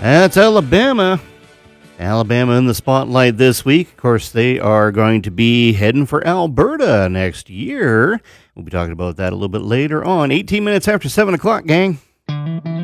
That's Alabama. Alabama in the spotlight this week. Of course, they are going to be heading for Alberta next year. We'll be talking about that a little bit later on. 18 minutes after 7 o'clock, gang.